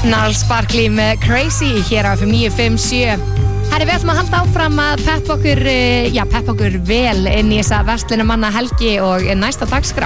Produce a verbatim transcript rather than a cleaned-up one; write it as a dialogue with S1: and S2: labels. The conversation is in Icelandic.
S1: Gnarls Barkley með Crazy hér á F M níu fimm sjö. Herri, við ætlum að halda áfram að peppa okkur, já, peppa okkur vel inn í þessa verslunarmanna helgi og næsta dagskrá